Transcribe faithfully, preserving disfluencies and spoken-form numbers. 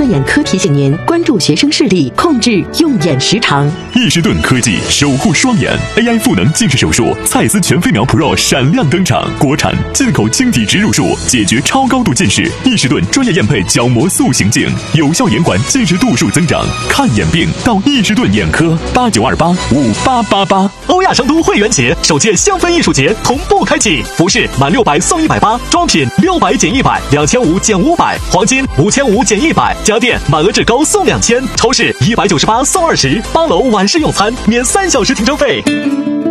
端眼科提醒您关注学生视力，控制用眼时长。 易士顿科技守护双眼 A I 赋能近视手术，蔡司全飞秒 Pro 闪亮登场，国产进口晶体植入术，解决超高度近视。易士顿专业验配角膜塑形镜，有效延缓近视度数增长。看眼病到易士顿眼科，八九二八五八八八。 欧亚成都会员节首届香氛艺术节同步开启，服饰满六百送一百八，装品六百减一百，两千五减五百，黄金五千五减一百，家电满额至高送两千，超市一百九十八送二十，八楼晚市用餐免三小时停车费。